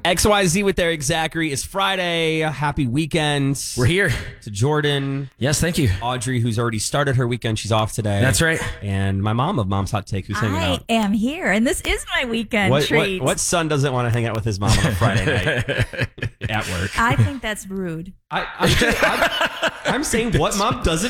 XYZ with Eric Zachary is Friday. Happy weekend. We're here. To Jordan. Yes, thank you. Audrey, who's already started her weekend. She's off today. That's right. And my mom of Mom's Hot Take, who's hanging out. I am here, and this is my weekend treat. What son doesn't want to hang out with his mom on a Friday night at work? I think that's rude. I'm saying what mom doesn't